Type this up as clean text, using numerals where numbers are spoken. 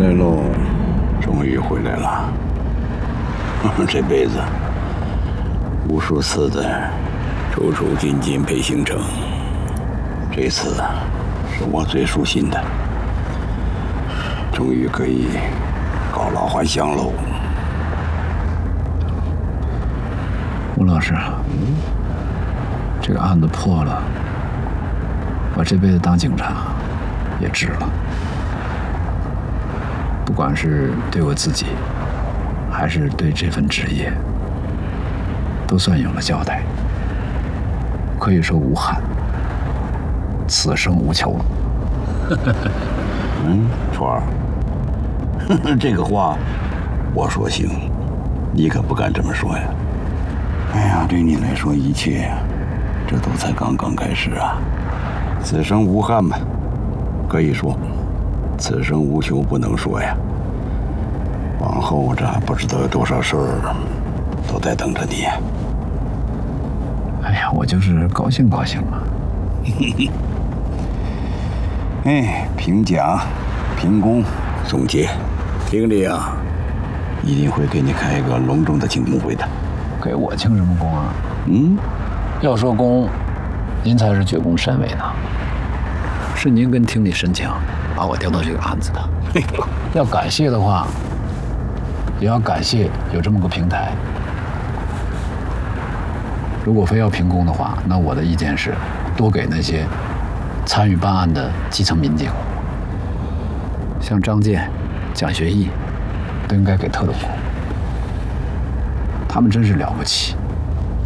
来喽，终于回来了。这辈子无数次的出出进进北行城，这次是我最舒心的，终于可以告老还乡喽。 吴老师，这个案子破了，我这辈子当警察也值了。不管是对我自己，还是对这份职业，都算有了交代。可以说无憾，此生无求了。 川儿，这个话我说行，你可不敢这么说呀。哎呀，对你来说，一切呀，这都才刚刚开始啊。此生无憾嘛，可以说；此生无求不能说呀。往后这不知道有多少事儿都在等着你。 哎呀，我就是高兴高兴嘛。 哎，评奖、评功、总结，厅里啊，一定会给你开一个隆重的庆功会的。 给我庆什么功啊？要说功，您才是绝功甚伟呢。是您跟厅里申请，把我调到这个案子的。要感谢的话，也要感谢有这么个平台。如果非要评功的话，那我的意见是，多给那些参与办案的基层民警，像张健、蒋学义，都应该给特等功。他们真是了不起。